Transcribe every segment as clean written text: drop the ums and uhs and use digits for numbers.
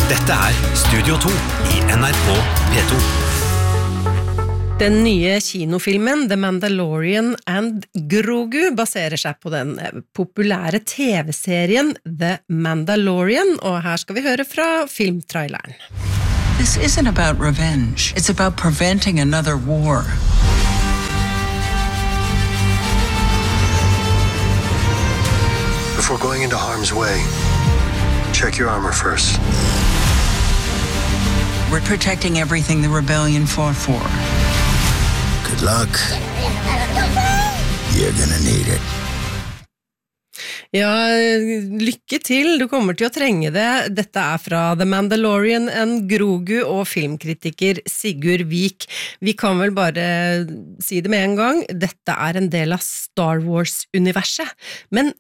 Dette Studio 2 I NRK P2. Den nye kinofilmen The Mandalorian and Grogu baserer seg på den populære TV-serien The Mandalorian, og her skal vi høre fra filmtraileren. This isn't about revenge. It's about preventing another war. Before going into harm's way, check your armor first. We're protecting everything the rebellion fought for. Good luck. You're gonna need it. Ja, lykke til, du kommer til å trenge det. Dette fra The Mandalorian and Grogu og filmkritiker Sigurd Vik. Vi kan vel bare si det med en gang, dette en del av Star Wars-universet. Men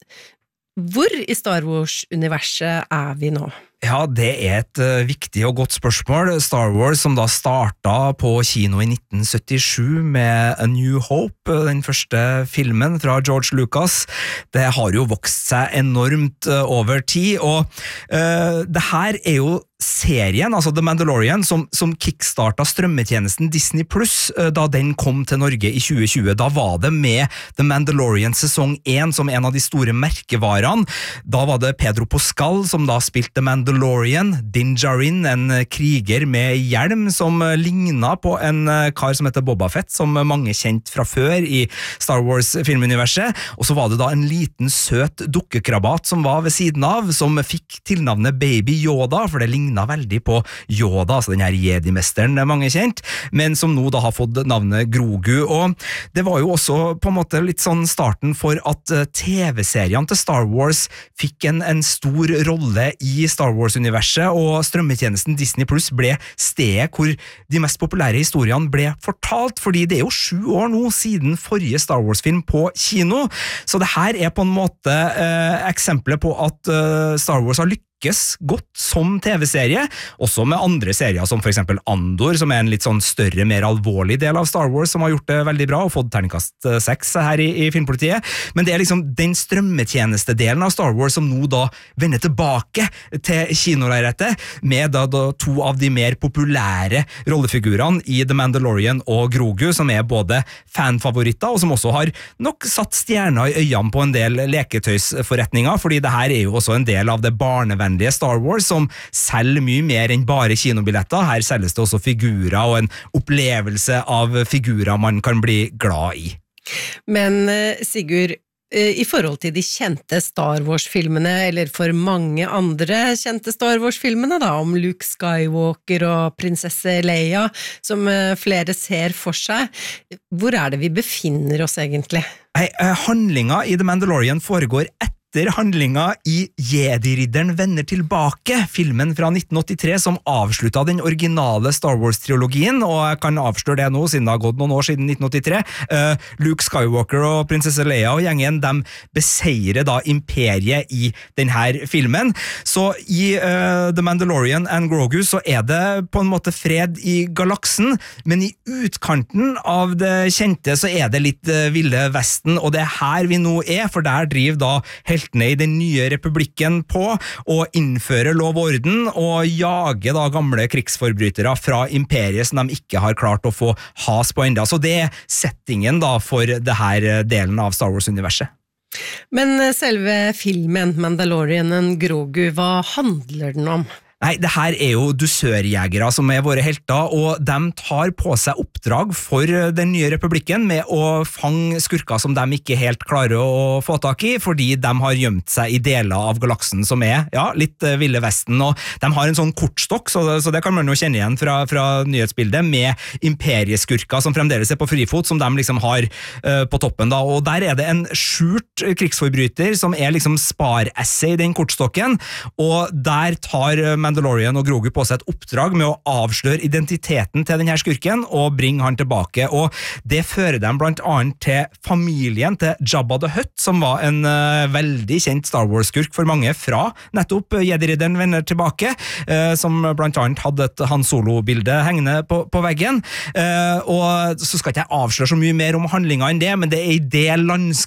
hvor I Star Wars-universet vi nå? Ja, det et viktig og godt spørsmål. Star Wars som da startet på kino I 1977 med A New Hope, den første filmen fra George Lucas. Det har jo vokst seg enormt over tid, og det her jo serien, altså The Mandalorian, som kickstartet strømmetjenesten Disney Plus da den kom til Norge I 2020. Da var det med The Mandalorian sesong 1 som en av de store merkevarene. Da var det Pedro Pascal som da spilte Mandalorian, Din Djarin, en kriger med hjelm som lignet på en kar som heter Boba Fett, som mange kjent fra før I Star Wars-filmuniverset. Og så var det da en liten søt dukkekrabat som var ved siden av, som fikk tilnavnet Baby Yoda, for det lignet veldig på Yoda, altså den her Jedi-mesteren mange kjent, men som nå da har fått navnet Grogu, og det var jo også på en måte litt sånn starten for at TV-seriene til Star Wars fikk en stor rolle I Star Wars-universet, og strømmetjenesten Disney Plus ble stedet hvor de mest populære historiene ble fortalt, fordi det jo 7 år nå siden forrige Star Wars-film på kino, så det her på en måte eksempler på at Star Wars har lykkes godt som TV-serie, også med andre serier som for eksempel Andor, som en litt sånn større, mer alvorlig del av Star Wars, som har gjort det veldig bra og fått terningkast 6 her I Filmpolitiet, men det liksom den strømmetjenestedelen av Star Wars som nå da vender tilbake til kinolerretet, med da 2 av de mer populære rollefigurene I The Mandalorian og Grogu, som både fanfavoritter, og som også har nok satt stjerner I øynene på en del leketøysforretninger, fordi det her jo også en del av det barnevennlige Star Wars, som selger mye mer enn bare kinobilletter. Her selges det også figurer og en opplevelse av figurer man kan bli glad I. Men Sigurd, I forhold til de kjente Star Wars-filmene, eller for mange andre kjente Star Wars-filmene da, om Luke Skywalker og prinsesse Leia, som flere ser for seg, hvor det vi befinner oss egentlig? Handlinga I The Mandalorian foregår handlinga I Jedi-ridderen vender tilbake, filmen fra 1983 som avsluttet den originale Star Wars-trilogien, og jeg kan avsløre det nå, siden det har gått noen år siden 1983. Luke Skywalker og prinsesse Leia og gjengen, de beseirer da imperiet I denne filmen. Så I The Mandalorian and Grogu så det på en måte fred I galaksen, men I utkanten av det kjente så det litt ville vesten, og det her vi nå for der driver da heltene I den nye republikken på å innføre lov og orden og jage da gamle krigsforbrytere fra imperiet som de ikke har klart å få has på enda. Så det settingen da for det her delen av Star Wars-universet. Men selve filmen Mandalorian and Grogu, hva handler den om? Nei, det her jo dusørjegere som våre helter, og de tar på seg oppdrag for den nye republikken med å fange skurker som de ikke helt klarer å få tak I, fordi de har gjemt seg I deler av galaksen som ja, litt ville vesten, og de har en sånn kortstokk, så det kan man jo kjenne igjen fra nyhetsbildet, med imperieskurker som fremdeles på frifot, som de liksom har på toppen da, og der det en skjult krigsforbryter som liksom spar-esse I den kortstokken, og der tar Mandalorian og Grogu på seg et oppdrag med å avsløre identiteten til denne skurken og bringe han tilbake, og det fører dem blant annet til familien til Jabba the Hutt, som var en veldig kjent Star Wars-skurk for mange fra nettopp Jedi-ridderen vender tilbake, som blant annet hadde et Han Solo-bilde hengende på veggen, og så skal ikke jeg avsløre så mye mer om handlingen enn det, men det I det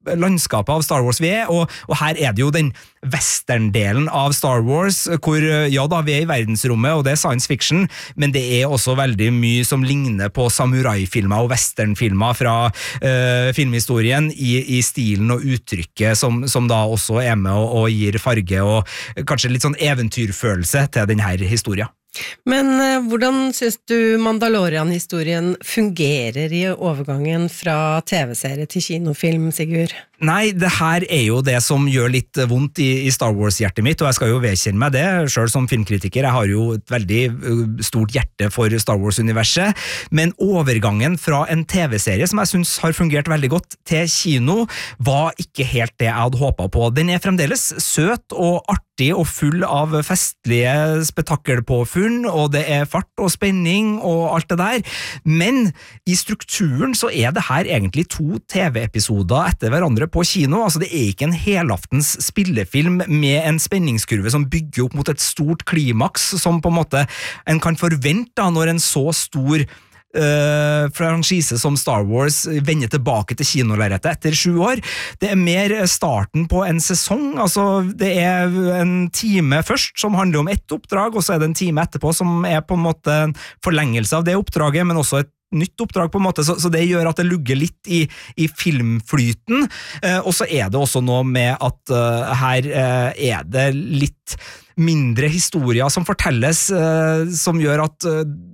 landskapet av Star Wars vi og her det jo den western-delen av Star Wars, hvor ja da, vi i verdensrommet, og det science fiction, men det også veldig mye som ligner på samurai-filmer og western-filmer fra filmhistorien i stilen og uttrykket som da også med og gir farge og kanskje litt sånn eventyrfølelse til denne historien. Men hvordan synes du Mandalorian-historien fungerer i overgangen fra TV-serie til kinofilm, Sigurd? Nei, det her jo det som gjør litt vondt i Star Wars-hjertet mitt, og jeg skal jo vedkjenne meg det, selv som filmkritiker. Jeg har jo et veldig stort hjerte for Star Wars-universet, men overgangen fra en TV-serie som jeg synes har fungert veldig godt til kino, var ikke helt det jeg hadde håpet på. Den fremdeles søt og artig og full av festlige spetakkelpåfunn, og det fart og spenning og alt det der, men i strukturen så det her egentlig 2 TV-episoder etter hverandre på kino, altså det ikke en helaftens spillefilm med en spenningskurve som bygger opp mot et stort klimaks som på en måte en kan forvente da, når en så stor franchise som Star Wars vender tilbake til kinolerretet etter 7 år. Det mer starten på en sesong, altså det en time først som handler om ett oppdrag, og så det en time etterpå som på en måte en forlengelse av det oppdraget, men også et nytt oppdrag på en måte, så det gjør at det lugger litt i filmflyten, og så det også noe med at her det litt mindre historier som fortelles, som gjør at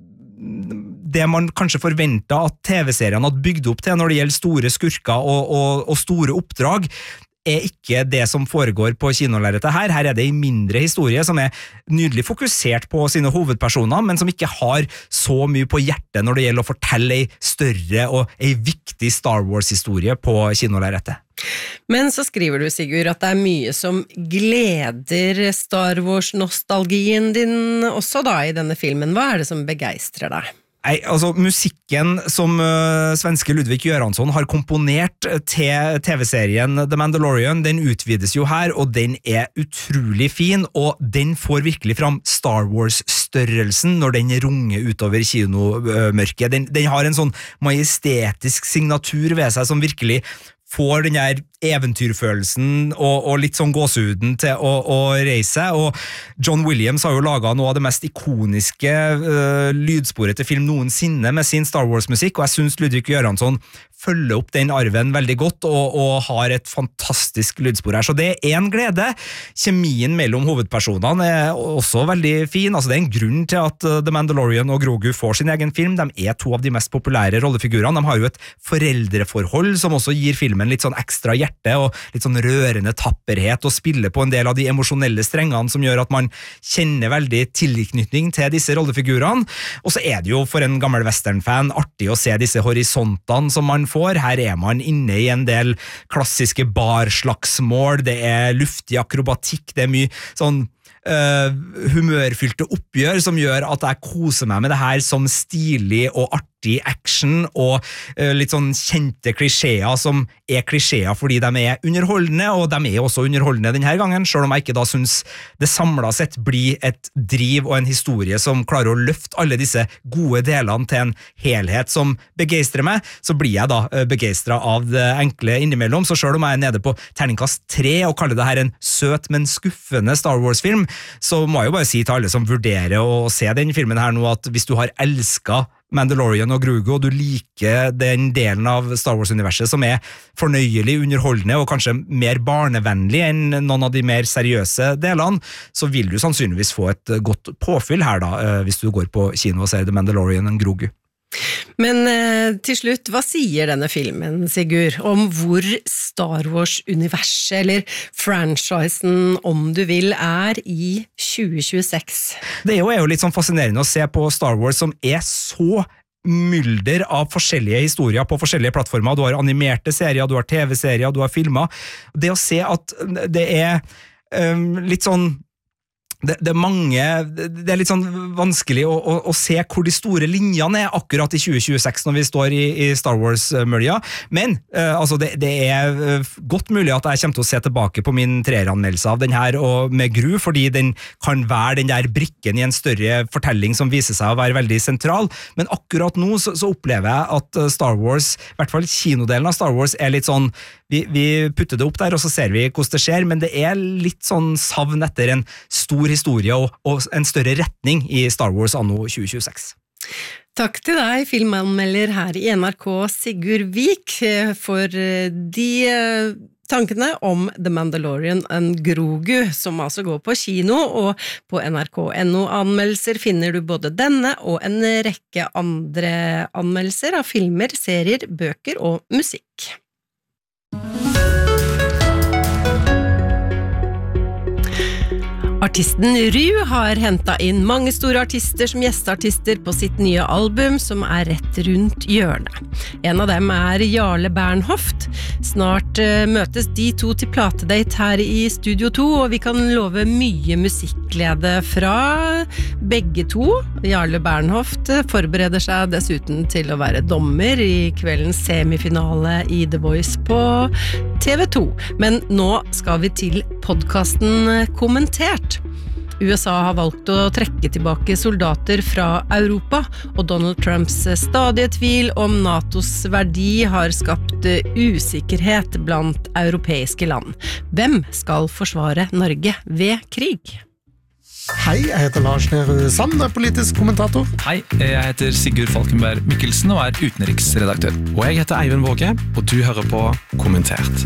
det man kanskje forventet at TV-serien hadde bygd opp til når det gjelder store skurker og store oppdrag, ikke det som foregår på kinolerretet her. Her det en mindre historie som nydelig fokusert på sine hovedpersoner, men som ikke har så mye på hjertet når det gjelder å fortelle en større og en viktig Star Wars-historie på kinolerretet. Men så skriver du, Sigurd, at det mye som gleder Star Wars-nostalgien din også da i denne filmen. Hva det som begeistrer deg? Nei, altså musikken som svenske Ludvig Göransson har komponert til TV-serien The Mandalorian, den utvides jo her, og den utrolig fin, og den får virkelig fram Star Wars-størrelsen når den runger utover kinomørket. Den har en sånn majestetisk signatur ved seg som virkelig får den her eventyrfølelsen og litt sånn gåsehuden til å reise, og John Williams har jo laget noe av det mest ikoniske lydsporet til film noensinne med sin Star Wars-musikk, og jeg synes Ludvig Göransson følger opp den arven veldig godt og har et fantastisk lydspor her, så det en glede. Kjemien mellom hovedpersonene også veldig fin, altså det en grunn til at The Mandalorian og Grogu får sin egen film, de 2 av de mest populære rollefigurene, de har jo et foreldreforhold som også gir filmen litt sånn ekstra hjerte og litt sånn rørende tapperhet og spiller på en del av de emosjonelle strengene som gjør at man kjenner veldig tilknytning til disse rollefigurene, og så det jo for en gammel western-fan artig å se disse horisontene som man får. Her man inne i en del klassiske barslagsmål, det luftig akrobatikk, det mye sånn humørfylte oppgjør som gjør at jeg koser meg med det her som stilig og artig action og litt sånn kjente klisjeer som klisjeer fordi de underholdende, og de også underholdende denne gangen, selv om jeg ikke da synes det samlet sett blir et driv og en historie som klarer å løfte alle disse gode delene til en helhet som begeistrer meg, så blir jeg da begeistret av det enkle innimellom, så selv om jeg nede på terningkast 3 og kaller det her en søt, men skuffende Star Wars-film, så må jeg jo bare si til alle som vurderer å se den filmen her nå, at hvis du har elsket Mandalorian og Grogu, og du liker den delen av Star Wars-universet som fornøyelig, underholdende og kanskje mer barnevennlig enn noen av de mer seriøse delene, så vil du sannsynligvis få et godt påfyll her da, hvis du går på kino og ser The Mandalorian og Grogu. Men til slutt, hva sier denne filmen, Sigurd, om hvor Star Wars-universet, eller franchisen, om du vil, i 2026? Det jo litt sånn fascinerende å se på Star Wars som så mylder av forskjellige historier på forskjellige plattformer. Du har animerte serier, du har TV-serier, du har filmer. Det å se at det litt sånn det mange, det litt sånn vanskelig å se hvor de store linjene akkurat i 2026 når vi står i Star Wars-mølja, men altså det godt mulig at jeg kommer til å se tilbake på min 3-anmeldelse av den her og med gru, fordi den kan være den der brikken i en større fortelling som viser seg å være veldig sentral, men akkurat nå så opplever jeg at Star Wars, i hvert fall kinodelen av Star Wars, litt sånn vi putter det opp der, og så ser vi hvordan det skjer, men det litt sånn savn etter en stor historie og en større retning i Star Wars anno 2026. Takk til deg, filmanmelder her i NRK, Sigurd Vik, for de tankene om The Mandalorian and Grogu, som altså går på kino, og på NRK.no anmeldelser finner du både denne og en rekke andre anmeldelser av filmer, serier, bøker og musikk. Artisten Ru har hentet inn mange store artister som gjesteartister på sitt nye album, som rett rundt hjørnet. En av dem Jarle Bernhoft. Snart møtes de to til platedate her i Studio 2, og vi kan love mye musikkglede fra begge to. Jarle Bernhoft forbereder seg dessuten til å være dommer i kveldens semifinale i The Voice på TV2. Men nå skal vi til podcasten Kommentert. USA har valgt å trekke tilbake soldater fra Europa, og Donald Trumps stadige tvil om NATOs verdi har skapt usikkerhet blant europeiske land. Hvem skal forsvare Norge ved krig? Hei, jeg heter Lars Nehru Sand, politisk kommentator. Hei, jeg heter Sigurd Falkenberg Mikkelsen og utenriksredaktør. Og jeg heter Eivind Våge, og du hører på Kommentert.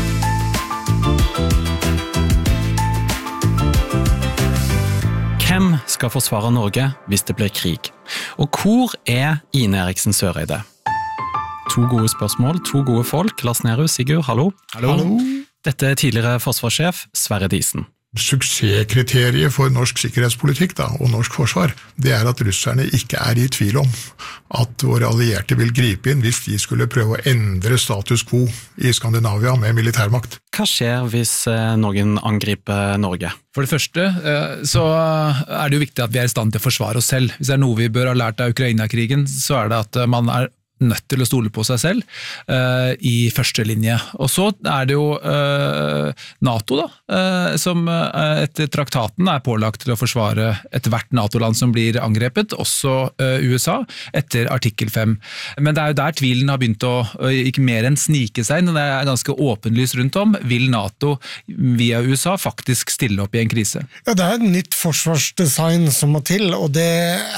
Hvem skal forsvare Norge hvis det blir krig? Og hvor Ine Eriksen Søreide? To gode spørsmål, to gode folk. Lars Nehru, Sigurd, hallo. Hallo. Dette tidligere forsvarssjef Sverre Disen. Suksesskriteriet for norsk sikkerhetspolitikk og norsk forsvar, det at russerne ikke i tvil om at våre allierte vil gripe inn hvis de skulle prøve å endre status quo i Skandinavia med militærmakt. Hva skjer hvis noen angriper Norge? For det første så det jo viktig at vi i stand til å forsvare oss selv. Hvis det noe vi bør ha lært av Ukraina-krigen, så det at man nødt til å stole på seg selv i første linje. Og så det jo NATO da, som etter traktaten pålagt til å forsvare hvert NATO-land som blir angrepet, også USA, etter artikkel 5. Men det jo der tvilen har begynt å ikke mer enn snike seg, når det ganske åpenlyst rundt om, vil NATO via USA faktisk stille opp i en krise? Ja, det et nytt forsvarsdesign som må til, og det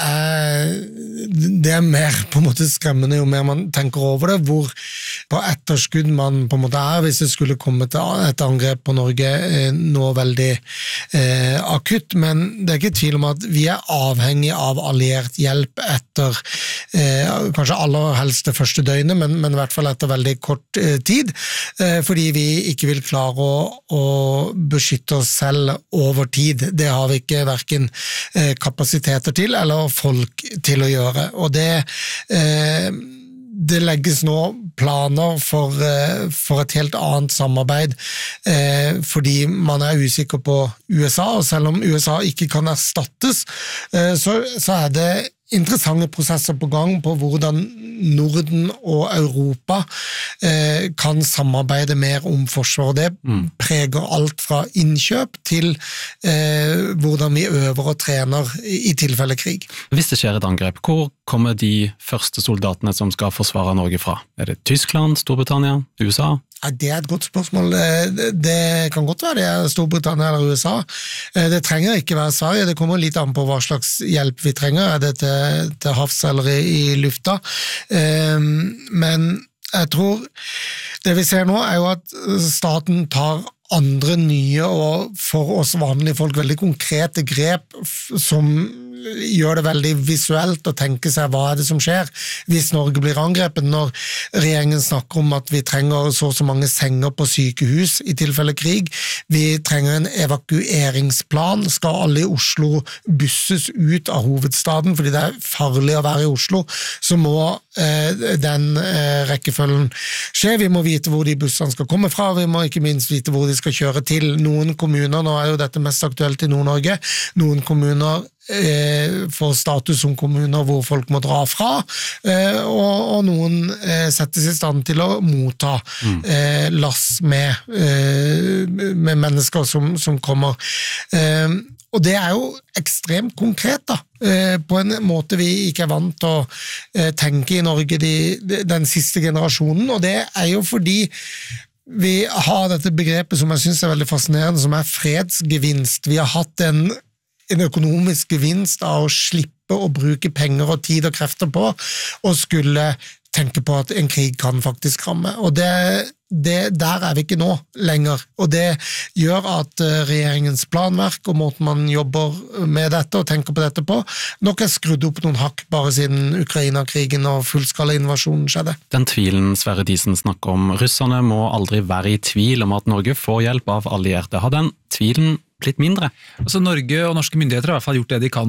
mer på en måte skremmende jo mer man tenker over det, hvor på etterskudd man på en måte hvis det skulle komme til et angrep på Norge nå veldig akutt, men det ikke tvil om at vi avhengig av alliert hjelp etter kanskje aller helst det første døgnet, men i hvert fall etter veldig kort tid, fordi vi ikke vil klare å beskytte oss selv over tid. Det har vi ikke hverken kapasiteter til eller folk til å gjøre, og det legges nå planer for et helt annet samarbeid fordi man usikker på USA, og selv om USA ikke kan erstattes, så det interessante prosesser på gang på hvordan Norden og Europa kan samarbeide mer om forsvar. Det preger alt fra innkjøp til hvordan vi øver og trener i tilfelle krig. Hvis det skjer et angrep, hvor kommer de første soldatene som skal forsvare Norge fra? Det Tyskland, Storbritannia, USA? Det et godt spørsmål. Det kan godt være det Storbritannia eller USA. Det trenger ikke være Sverige. Det kommer litt an på hva slags hjelp vi trenger. Det til havs eller i lufta. Men jeg tror det vi ser nå jo at staten tar andre nye og for oss vanlige folk veldig konkrete grep som gjør det veldig visuelt å tenke seg hva det som skjer hvis Norge blir angrepet, når regjeringen snakker om at vi trenger så mange senger på sykehus i tilfelle krig, vi trenger en evakueringsplan, skal alle i Oslo busses ut av hovedstaden fordi det farlig å være i Oslo, så må den rekkefølgen skje, vi må vite hvor de bussene skal komme fra, vi må ikke minst vite hvor de skal kjøre til. Noen kommuner, nå jo dette mest aktuelt i Nord-Norge, noen kommuner får status som kommuner hvor folk må dra fra, og noen settes i stand til å motta lass med mennesker som kommer. Og det jo ekstremt konkret da, på en måte vi ikke vant til å tenke i Norge den siste generasjonen, og det jo fordi vi har dette begrepet som jeg synes veldig fascinerende, som fredsgevinst. Vi har hatt en økonomisk gevinst av å slippe å bruke penger og tid og krefter på, og skulle tenke på at en krig kan faktisk ramme. Og der vi ikke nå lenger. Og det gjør at regjeringens planverk og måten man jobber med dette og tenker på dette på, nok skrudd opp noen hakk bare siden Ukraina-krigen og fullskala invasjonen skjedde. Den tvilen Sverre Diesen snakker om, russerne må aldri være i tvil om at Norge får hjelp av allierte. Har den tvilen litt mindre? Altså Norge og norske myndigheter har i hvert fall gjort det de kan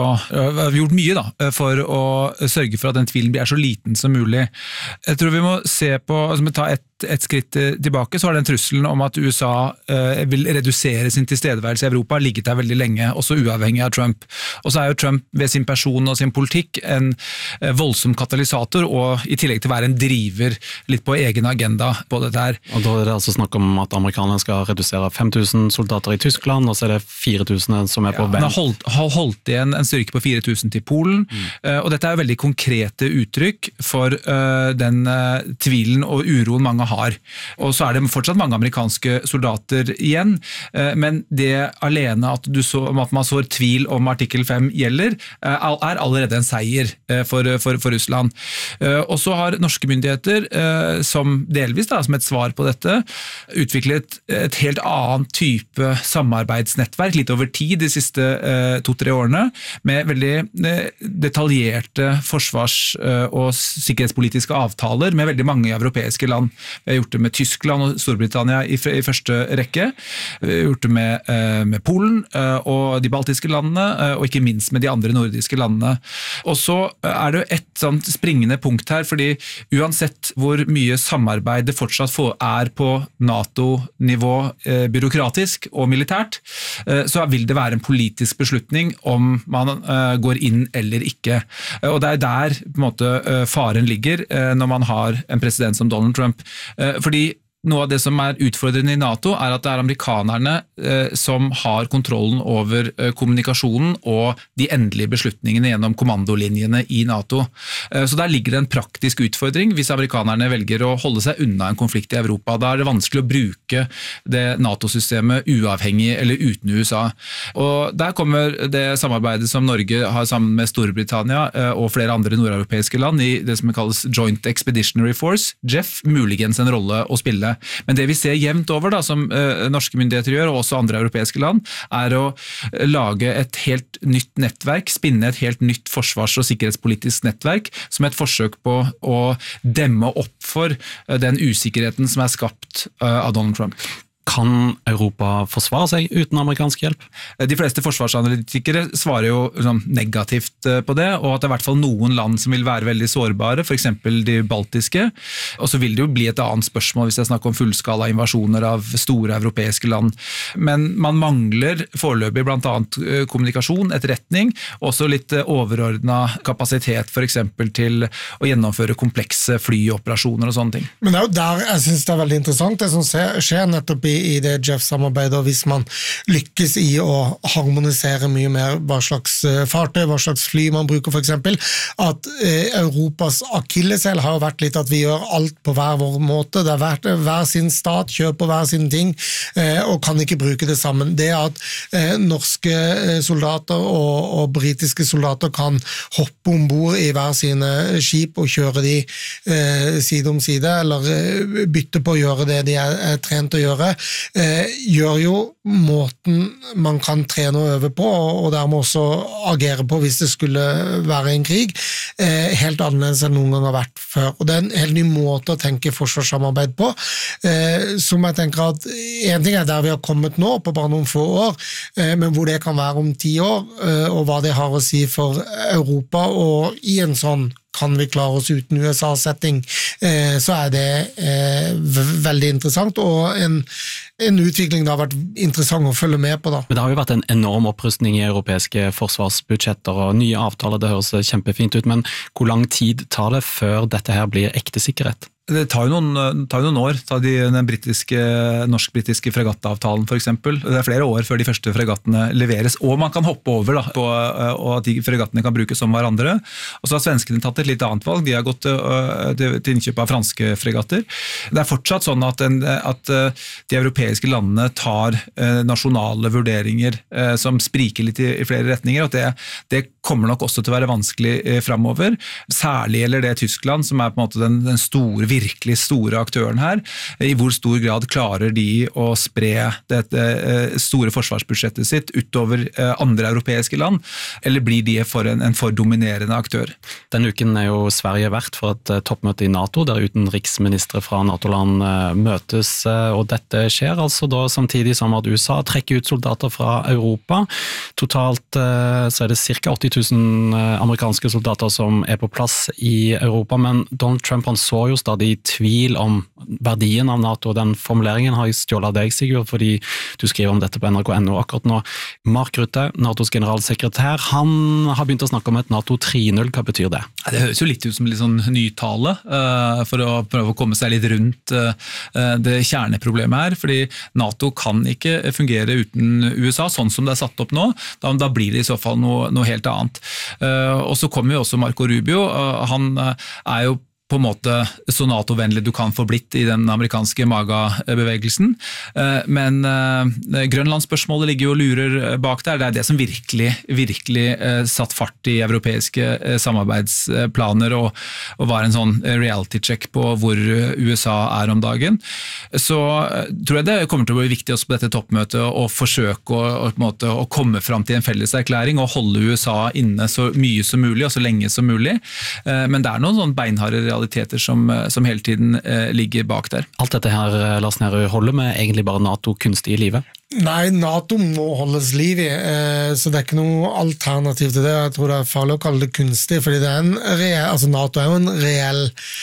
gjort mye for å sørge for at den tvilen blir så liten som mulig. Jeg tror vi må se på, ta et skritt tilbake, så har den trusselen om at USA vil redusere sin tilstedeværelse i Europa ligget der veldig lenge, også uavhengig av Trump. Og så jo Trump ved sin person og sin politikk en voldsom katalysator, og i tillegg til å være en driver litt på egen agenda på dette her. Og da det altså snakk om at amerikanerne skal redusere 5000 soldater i Tyskland, og så det 4000 som på vei. Han har holdt igjen en styrke på 4000 til Polen, og dette veldig konkrete uttrykk for den tvilen og uroen mange har. Og så det fortsatt mange amerikanske soldater igjen, men det alene at man sår tvil om artikkel 5 gjelder, allerede en seier for Russland. Og så har norske myndigheter, som delvis som et svar på dette, utviklet et helt annet type samarbeidsnettverk, litt over tid de siste 2-3 årene, med veldig detaljerte forsvars- og sikkerhetspolitiske avtaler med veldig mange europeiske land. Vi har gjort det med Tyskland og Storbritannia i første rekke, vi har gjort det med Polen og de baltiske landene, og ikke minst med de andre nordiske landene. Og så det et sånt springende punkt her, fordi uansett hvor mye samarbeid det fortsatt på NATO-nivå byråkratisk og militært, så vil det være en politisk beslutning om man går inn eller ikke. Og det der på en måte faren ligger når man har en president som Donald Trump. Fordi noe av det som utfordrende i NATO at det amerikanerne som har kontrollen over kommunikasjonen og de endelige beslutningene gjennom kommandolinjene i NATO. Så der ligger det en praktisk utfordring hvis amerikanerne velger å holde seg unna en konflikt i Europa. Da det vanskelig å bruke det NATO-systemet uavhengig eller uten USA. Og der kommer det samarbeidet som Norge har sammen med Storbritannia og flere andre nordeuropeiske land i det som kalles Joint Expeditionary Force, JEF, muligens en rolle å spille. Men det vi ser jevnt over som norske myndigheter gjør, og også andre europeiske land, å lage et helt nytt nettverk, spinne et helt nytt forsvars- og sikkerhetspolitisk nettverk, som et forsøk på å demme opp for den usikkerheten som skapt av Donald Trump. Kan Europa forsvare seg uten amerikansk hjelp? De fleste forsvarsanalytikere svarer jo negativt på det, og at det i hvert fall noen land som vil være veldig sårbare, for eksempel de baltiske, og så vil det jo bli et annet spørsmål hvis jeg snakker om fullskala invasjoner av store europeiske land. Men man mangler foreløpig blant annet kommunikasjon, etterretning, også litt overordnet kapasitet for eksempel til å gjennomføre komplekse flyoperasjoner og sånne ting. Men det jo der jeg synes det veldig interessant, det som skjer nettopp i det JEF-samarbeidet, og hvis man lykkes i å harmonisere mye mer hva slags fartøy, hva slags fly man bruker for eksempel, at Europas akilleshæl har jo vært litt at vi gjør alt på hver vår måte, det har vært hver sin stat, kjøper hver sin ting, og kan ikke bruke det sammen. Det at norske soldater og britiske soldater kan hoppe ombord i hver sine skip og kjøre de side om side, eller bytte på å gjøre det de trent å gjøre, gjør jo måten man kan trene og øve på, og dermed også agere på hvis det skulle være en krig, helt annerledes enn noen gang har vært før. Og det en helt ny måte å tenke forsvarssamarbeid på, som jeg tenker at en ting der vi har kommet nå på bare noen få år, men hvor det kan være om 10 år, og hva det har å si for Europa, og i en sånn kan vi klare oss uten USA-setting, så det veldig interessant, og en utvikling det har vært interessant å følge med på da. Men det har jo vært en enorm opprustning i europeiske forsvarsbudsjetter og nye avtaler, det høres kjempefint ut, men hvor lang tid tar det før dette her blir ekte sikkerhet? Det tar jo noen år, den norsk-britiske fregattavtalen for eksempel. Det flere år før de første fregattene leveres, og man kan hoppe over og at de fregattene kan brukes som hverandre. Og så har svenskene tatt et litt annet valg, de har gått til innkjøp av franske fregatter. Det fortsatt sånn at de europeiske landene tar nasjonale vurderinger som spriker litt i flere retninger, og det kommer nok også til å være vanskelig fremover. Særlig gjelder det Tyskland, som på en måte den virkelig store aktøren her. I hvor stor grad klarer de å spre dette store forsvarsbudsjettet sitt utover andre europeiske land, eller blir de en for dominerende aktør? Denne uken jo Sverige vært for et toppmøte i NATO, der utenriksministre fra NATO-land møtes, og dette skjer altså da samtidig som at USA trekker ut soldater fra Europa. Totalt så det cirka 80 000 amerikanske soldater som på plass i Europa, men Donald Trump han så jo stadig tvil om verdien av NATO, og den formuleringen har jeg stjålet av deg, Sigurd, fordi du skriver om dette på NRK.no akkurat nå. Mark Rutte, NATOs generalsekretær, han har begynt å snakke om et NATO 3.0, hva betyr det? Det høres jo litt ut som litt sånn nytale, for å prøve å komme seg litt rundt det kjerneproblemet her, fordi NATO kan ikke fungere uten USA, sånn som det satt opp nå, da blir det i så fall noe helt annet. Og så kommer jo også Marco Rubio, han jo på en måte så NATO-vennlig du kan få blitt i den amerikanske MAGA-bevegelsen, men Grønlandsspørsmålet ligger jo og lurer bak der. Det det som virkelig satt fart i europeiske samarbeidsplaner og var en sånn reality-check på hvor USA om dagen. Så tror jeg det kommer til å bli viktig også på dette toppmøtet å forsøke å komme fram til en felles erklæring og holde USA inne så mye som mulig og så lenge som mulig, men det noen sånn beinharde realiteter som hele tiden ligger bak der. Alt dette her, Lars Nehru, holder med egentlig bare NATO kunstig i livet? Nei, NATO må holdes liv i, så det ikke noe alternativ til det. Jeg tror det farlig å kalle det kunstig, fordi NATO jo en reell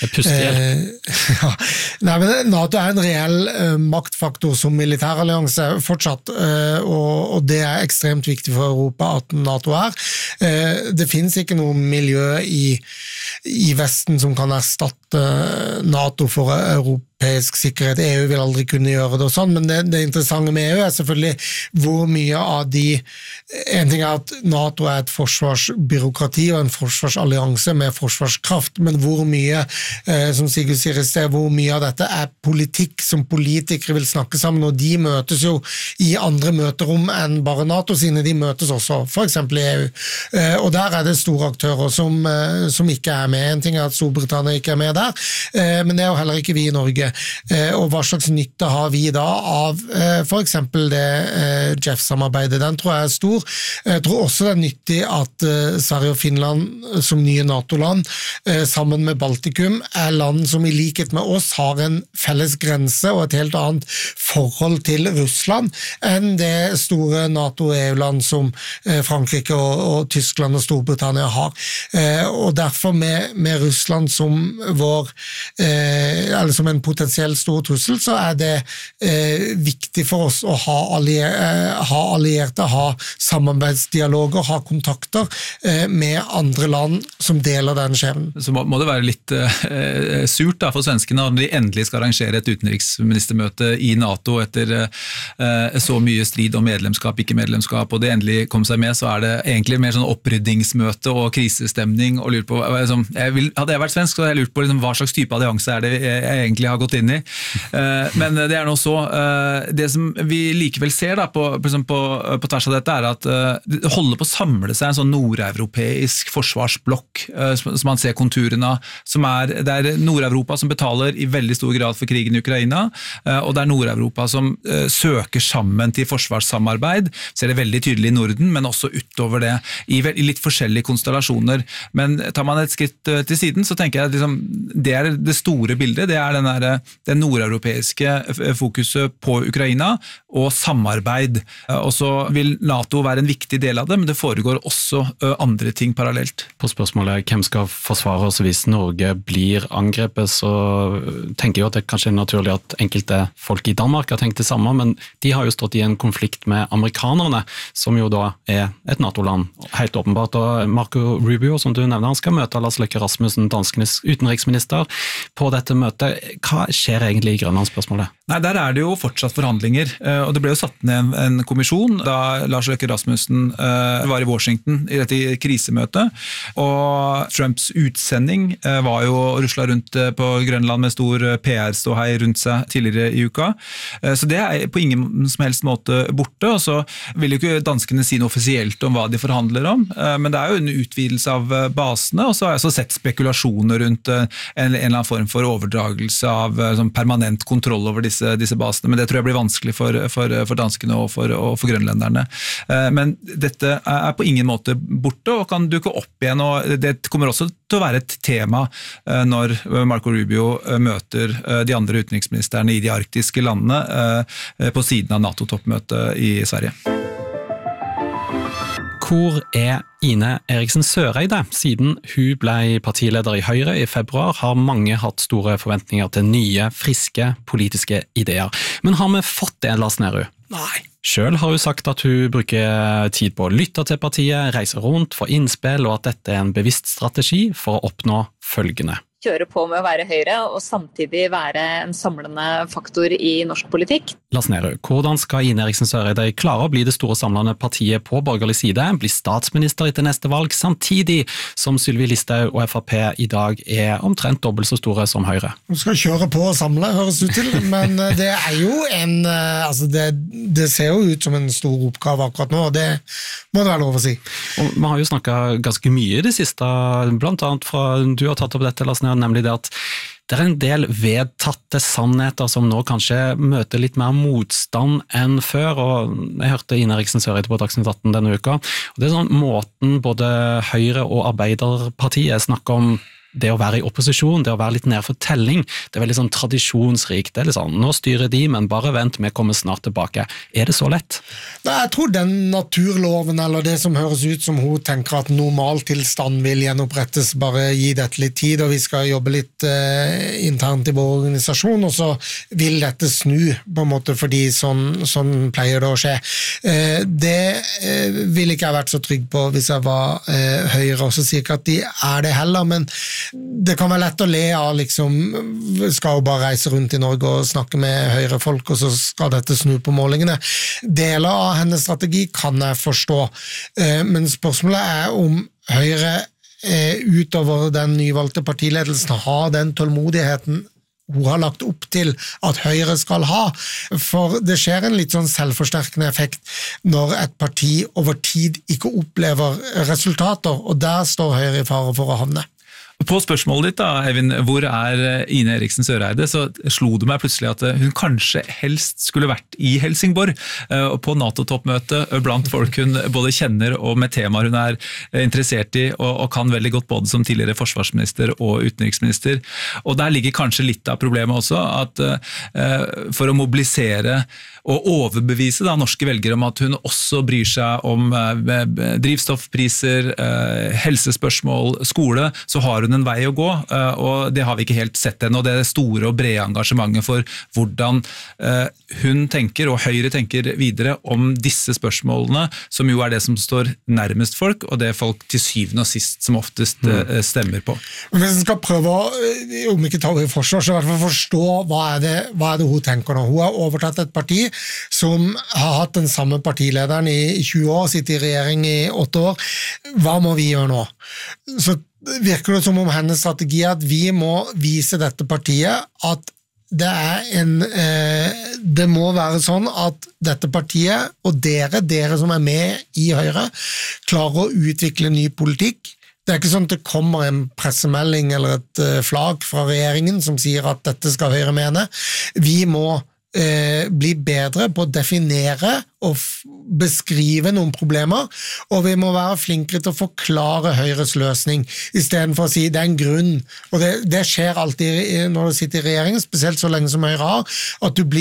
ja. Nei, men NATO en reell maktfaktor som militærallianse fortsatt, og det ekstremt viktig for Europa at NATO det finnes ikke noe miljø i Vesten som kan erstatte NATO for europeisk sikkerhet. EU vil aldri kunne gjøre det og sånn, men det interessante med EU selvfølgelig hvor mye av en ting at NATO et forsvarsbyråkrati og en forsvarsallianse med forsvarskraft, men hvor mye, som Sigurd sier i sted, hvor mye av dette politikk som politikere vil snakke sammen, og de møtes jo i andre møterom enn bare NATO sine, de møtes også, for eksempel i EU. Og der det store aktører som ikke med. En ting at Storbritannia ikke med der, men det jo heller ikke vi i Norge. Og hva slags nytte har vi da av for eksempel det JEF-samarbeidet? Den tror jeg stor. Jeg tror også det nyttig at Sverige og Finland som nye NATO-land sammen med Baltikum land som i likhet med oss har en felles grense og et helt annet forhold til Russland enn det store NATO-EU-land som Frankrike og Tyskland og Storbritannia har. Og derfor med Russland som eller som en potensiell stor trussel, så det viktig for oss å ha allierte, ha samarbeidsdialoger, ha kontakter med andre land som deler den skjebnen. Så må det være litt surt da for svenskene når de endelig skal arrangere et utenriksministermøte i NATO etter så mye strid om medlemskap, ikke medlemskap, og det endelig kom seg med, så det egentlig mer sånn oppryddingsmøte og krisestemning, og lurer på, hadde jeg vært svensk, så hadde jeg lurt på hva slags type allianse det jeg egentlig har gått inn i. Men det nå så, det som vi likevel ser da, på tvers av dette, at det holder på å samle seg en sånn nordeuropeisk forsvarsblokk, som man ser konturene av, det Nord-Europa som betaler i veldig stor grad for krigen i Ukraina, og det Nord-Europa som søker sammen til forsvarssamarbeid, ser det veldig tydelig i Norden, men også utover det, i litt forskjellige konstellasjoner. Men tar man et skritt til siden, så tenker jeg at liksom, det det store bildet, det den nordeuropeiske fokuset på Ukraina, og samarbeid. Og så vil NATO være en viktig del av det, men det foregår også andre ting parallelt. På spørsmålet hvem skal forsvare oss hvis Norge blir angrepet, så tenker jeg at det kanskje er naturlig at enkelte folk i Danmark har tenkt det samme, men de har jo stått i en konflikt med amerikanerne, som jo da er et NATO-land, helt åpenbart. Og Marco Rubio, som du nevner, han skal møte Lars Løkke Rasmussen, danskenes utenriksminister, på dette møtet. Hva skjer egentlig i Grønland-spørsmålet? Nei, der er det jo fortsatt forhandlinger, og det ble jo satt ned en kommisjon da Lars Løkke Rasmussen var i Washington i dette krisemøtet, og Trumps utsending var jo ruslet rundt på Grønland med stor PR-ståhei rundt seg tidligere i uka, så det er på ingen som helst måte borte, og så vil jo ikke danskene si noe offisielt om hva de forhandler om, men det er jo en utvidelse av basene, og så har jeg også sett spekulasjoner rundt en eller annen form for overdragelse av permanent kontroll over disse basene, men det tror jeg blir vanskelig for danskene og for grønlenderne. Men dette er på ingen måte borte og kan dukke opp igjen, og det kommer også til å være et tema når Marco Rubio møter de andre utenriksministerne i de arktiske landene på siden av NATO-toppmøtet i Sverige. Hvor er Ine Eriksen Søreide? Siden hun ble partileder i Høyre i februar, har mange hatt store forventninger til nye, friske politiske ideer. Men har vi fått det, Lars Nehru? Nei. Selv har hun sagt at hun bruker tid på å lytte til partiet, reise rundt, få innspill, og at dette er en bevisst strategi for å oppnå følgende. Kjøre på med å være Høyre, og samtidig være en samlende faktor i norsk politikk. Lars Nehru, hvordan skal Ine Eriksen Søreide klare å bli det store samlende partiet på borgerlig side, bli statsminister etter neste valg, samtidig som Sylvi Listhaug og FrP i dag er omtrent dobbelt så store som Høyre? Hun skal kjøre på og samle, høres ut til, men det er jo det ser jo ut som en stor oppgave akkurat nå, og det må det være lov å si. Og vi har jo snakket ganske mye i det siste, blant annet fra du har tatt opp dette, Lars Nehru, nemlig det at det er en del vedtatte sannheter som nå kanskje møter litt mer motstand enn før, og jeg hørte Ine Eriksen Søreide på Dagsnytt 18 denne uka, og det er sånn måten både Høyre og Arbeiderpartiet snakker om det å være i opposisjon, det å være litt nær for telling, det er veldig sånn tradisjonsrikt, det er litt sånn, nå styrer de, men bare vent, vi kommer snart tilbake. Er det så lett? Nei, jeg tror den naturloven, eller det som høres ut som hun tenker at normaltilstand vil gjenopprettes, bare gi dette litt tid, og vi skal jobbe litt internt i vår organisasjon, og så vil dette snu, på en måte, fordi sånn pleier det å skje. Det vil ikke jeg vært så trygg på hvis jeg var Høyre, og så sier ikke at de er det heller, men det kan være lett å le av, liksom, skal jo bare reise rundt i Norge og snakke med Høyre folk, og så skal dette snu på målingene. Deler av hennes strategi kan jeg forstå, men spørsmålet er om Høyre utover den nyvalgte partiledelsen har den tålmodigheten hun har lagt opp til at Høyre skal ha, for det skjer en litt sånn selvforsterkende effekt når et parti over tid ikke opplever resultater, og der står Høyre i fare for å havne. På spørsmålet ditt da, Eivind, hvor er Ine Eriksen Søreide, så slo det meg plutselig at hun kanskje helst skulle vært i Helsingborg, på NATO-toppmøtet, blant folk hun både kjenner og med temaer hun er interessert i, og kan veldig godt både som tidligere forsvarsminister og utenriksminister. Og der ligger kanskje litt av problemet også, at for å mobilisere og overbevise da, norske velgere om at hun også bryr seg om drivstoffpriser, helsespørsmål, skole, så har hun en vei å gå, og det har vi ikke helt sett ennå. Det store og brede engasjementet for hvordan hun tenker, og Høyre tenker videre om disse spørsmålene, som jo er det som står nærmest folk, og det folk til syvende og sist som oftest stemmer på. Men hvis en skal prøve, om ikke ta det i forsvar, så i hvert fall forstå hva er det hun tenker nå. Hun har overtatt et parti som har hatt den samme partilederen i 20 år, sitter i regjering i 8 år. Hva må vi gjøre nå? Så virker det som om hennes strategi er at vi må vise dette partiet at det må være sånn at dette partiet og dere som er med i Høyre klarer å utvikle ny politikk. Det er ikke sånn at det kommer en pressemelding eller et flagg fra regjeringen som sier at dette skal Høyre mene. Vi må bli bedre på å definere og beskrive noen problemer, og vi må være flinkere til å forklare Høyres løsning, i stedet for å si det er en grunn, og det skjer alltid når du sitter i regjeringen, spesielt så lenge som Høyre har, at du blir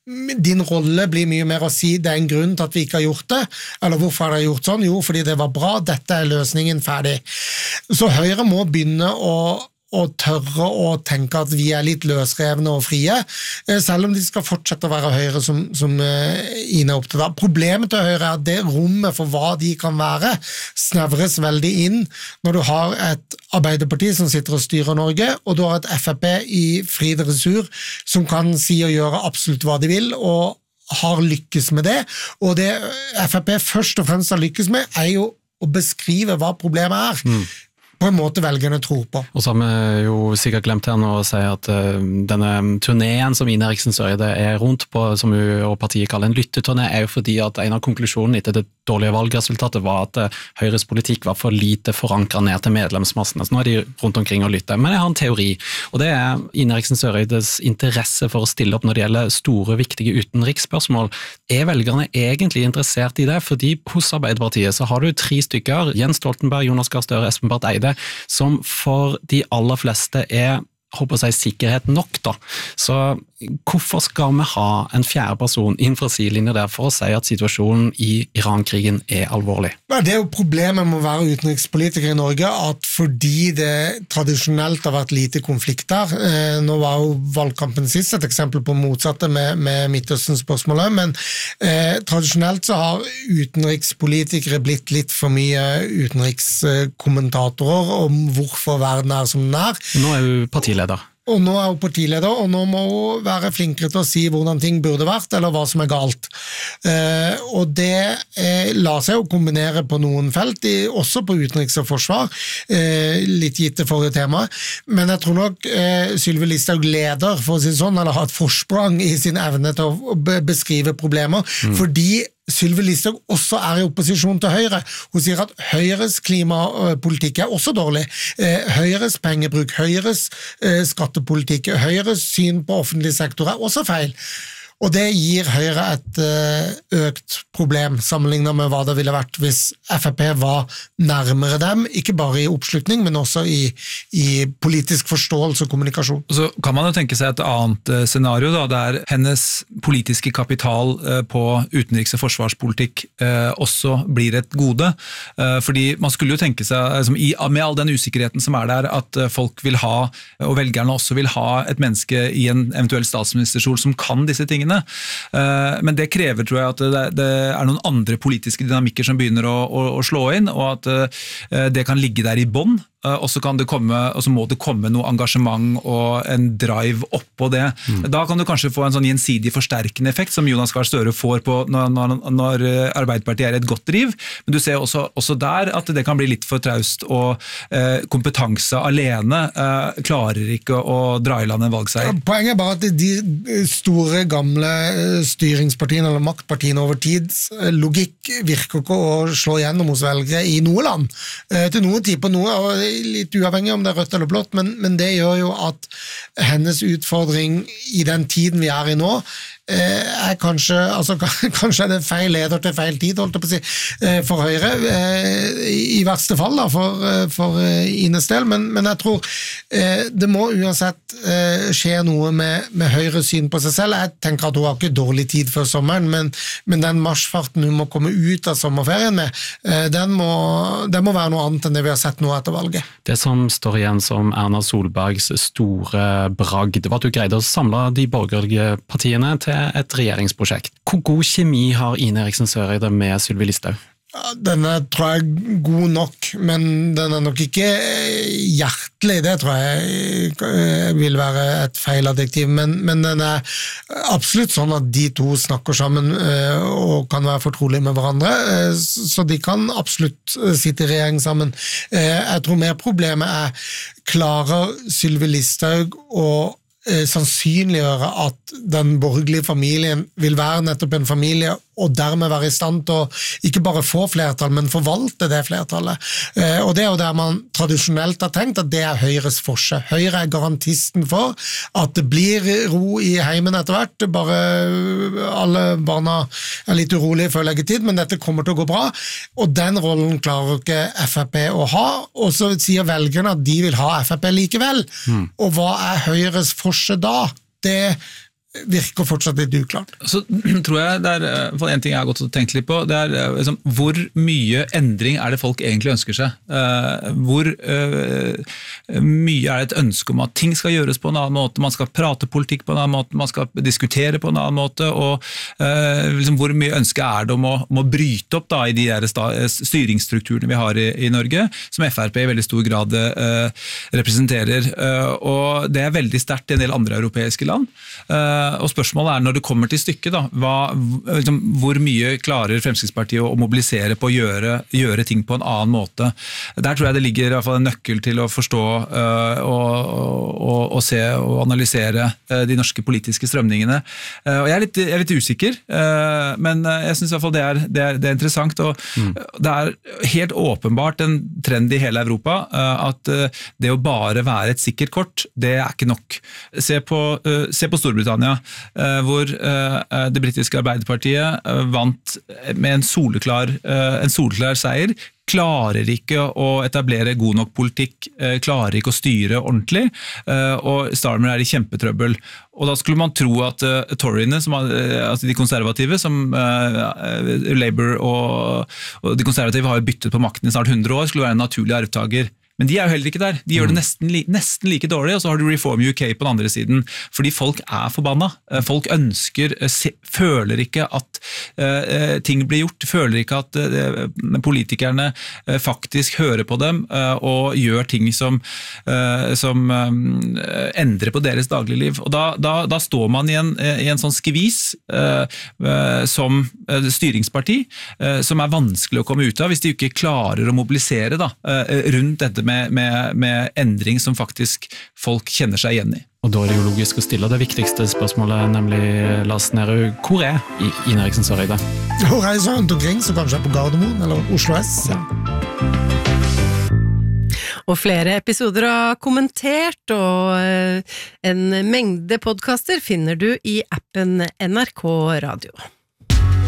din rolle blir mye mer å si det en grunn til at vi ikke har gjort det, eller hvorfor har dere gjort sånn? Jo, fordi det var bra, dette løsningen, ferdig. Så Høyre må begynne å tørre å tenke at vi litt løsrevne og frie, selv om de skal fortsette å være Høyre som Ine opptatt av. Problemet til Høyre at det rommet for hva de kan være snevres veldig inn når du har et Arbeiderparti som sitter og styrer Norge, og du har et FrP i fri dressur som kan si og gjøre absolutt hva de vil, og har lykkes med det, og det FrP først og fremst har lykkes med jo å beskrive hva problemet på en måte velgerne tror på. Og så har vi jo sikkert glemt her nå å si at denne turneen som Ine Eriksen Søreide rundt på, som hun og partiet kaller en lytteturné, jo fordi at en av konklusjonene etter det dårlige valgresultatet var at Høyres politikk var for lite forankret ned til medlemsmassene. Så nå de rundt omkring og lytter. Men jeg har en teori, og det Ine Eriksen Søreides interesse for å stille opp når det gjelder store, viktige utenriksspørsmål. Velgerne egentlig interessert i det? Fordi hos Arbeiderpartiet så har du 3 stykker, Jens Stoltenberg, Jonas Gahr Støre, Espen Barth Eide, som for de aller fleste håper jeg sikkerhet nok da. Så hvorfor skal vi ha en fjerde person innenfor sidelinjer der for å si at situasjonen i Iran-krigen alvorlig? Det jo problemet med å være utenrikspolitiker i Norge, at fordi det tradisjonelt har vært lite konflikt der, nå var jo valgkampen sist et eksempel på motsatte med Midtøsten-spørsmålet, men tradisjonelt så har utenrikspolitikere blitt litt for mye utenrikskommentatorer om hvorfor verden som den Nå hun partileder. Og nå hun partileder, og nå må hun være flinkere til å si hvordan ting burde vært, eller hva som galt. Og det lar seg jo kombinere på noen felt, også på utenriks og forsvar, litt gitt det forrige tema, men jeg tror nok Sylvi Listhaug leder, for å si sånn, eller har et forsprang i sin evne til å beskrive problemer, fordi Sylvi Listhaug også i opposisjon til Høyre. Hun sier at Høyres klimapolitikk også dårlig. Høyres pengebruk, Høyres skattepolitikk, Høyres syn på offentlig sektor også feil. Og det gir Høyre et økt problem sammenlignet med hva det ville vært hvis FrP var nærmere dem, ikke bare i oppslutning, men også i politisk forståelse og kommunikasjon. Så kan man jo tenke seg et annet scenario da, der hennes politiske kapital på utenriks- og forsvarspolitikk også blir et gode, fordi man skulle jo tenke seg, med all den usikkerheten som der, at folk vil ha, og velgerne også vil ha et menneske i en eventuell statsministerstol som kan disse tingene. Men det krever, tror jeg, at det noen andre politiske dynamikker som begynner å slå inn, og at det kan ligge der i bånd, og så må det komme noe engasjement og en drive oppå det. Da kan du kanskje få en sånn gjensidig forsterkende effekt som Jonas Gahr Støre får på når Arbeiderpartiet et godt driv, men du ser også der at det kan bli litt for traust, og kompetanse alene klarer ikke å dra i land en valgseier. Poenget bare at de store gamle styringspartiene eller maktpartiene over tid, logikk virker ikke å slå gjennom hos velgere i noe land, til noe tid på noe, litt uavhengig om det rødt eller blått, men det gjør jo at hennes utfordring i den tiden vi i nå, kanskje det feil leder til feil tid, holdt jeg på å si, for Høyre, i verste fall da, for Ines del, men jeg tror det må uansett skje noe med Høyres syn på seg selv. Jeg tenker at hun har ikke dårlig tid før sommeren, men den marsjfarten hun må komme ut av sommerferien med, den må være noe annet enn det vi har sett nå etter valget. Det som står igjen som Erna Solbergs store bragd, var at du greide å samle de borgerlige partiene til et regjeringsprosjekt. Hvor god kjemi har Ine Eriksen Søreide med Sylvi Listhaug? Den tror jeg god nok, men den nok ikke hjertelig, det tror jeg vil være et feiladjektiv, men den absolutt sånn at de to snakker sammen og kan være fortrolige med hverandre, så de kan absolutt sitte i regjering sammen. Jeg tror mer problemet klarer Sylvi Listhaug å sannsynliggjøre at den borgerlige familien vil være nettopp en familie og dermed være i stand til å ikke bare få flertall, men forvalte det flertallet. Og det jo der man tradisjonelt har tenkt at det Høyres forse. Høyre garantisten for at det blir ro i heimen etter hvert, bare alle barna litt urolige før leggetid, men dette kommer til å gå bra, og den rollen klarer ikke FrP å ha, og så sier velgerne at de vil ha FrP likevel. Og hva Høyres forse da? Det virker fortsatt litt uklart. Så tror jeg det en ting jeg har gått og tenkt litt på, det liksom, hvor mye endring det folk egentlig ønsker seg? Hvor mye det et ønske om at ting skal gjøres på en annen måte, man skal prate politikk på en annen måte, man skal diskutere på en annen måte, og liksom, hvor mye ønske det om å bryte opp da, i de der styringsstrukturene vi har i Norge, som FrP i veldig stor grad representerer. Og det veldig sterkt i en del andre europeiske land. Og spørsmålet når det kommer til stykket, da, liksom, hvor mye klarer Fremskrittspartiet å mobilisere på å gjøre ting på en annen måte. Der tror jeg det ligger i hvert fall en nøkkel til å forstå og se og analysere de norske politiske strømningene. Og jeg litt usikker, men jeg synes i hvert fall det er interessant, og det helt åpenbart en trend i hele Europa at det å bare være et sikkert kort, det ikke nok. Se på Storbritannia, hvor det britiske Arbeiderpartiet vant med en soleklar seier, klarer ikke å etablere god nok politikk, klarer ikke å styre ordentlig, og Starmer i kjempetrøbbel. Og da skulle man tro at Toryene, altså de konservative, som Labour og de konservative har jo byttet på makten i snart 100 år, skulle være en naturlig arvtager. Men de jo heller ikke der. De gjør det nesten like dårlig, og så har du Reform UK på den andre siden. Fordi folk forbanna. Folk føler ikke at ting blir gjort, føler ikke at politikerne faktisk hører på dem og gjør ting som endrer på deres dagligliv. Og da står man i en sånn skvis som styringsparti, som vanskelig å komme ut av hvis de ikke klarer å mobilisere da, rundt dette med endring som faktisk folk kjenner seg igjen i. Og da det jo logisk å stille det viktigste spørsmålet, nemlig Lars Nehru, hvor Ine Eriksen Søreide? Hun reiser rundt omkring, så kanskje på Gardermoen eller Oslo S. Ja. Og flere episoder av Kommentert og en mengde podcaster finner du i appen NRK Radio.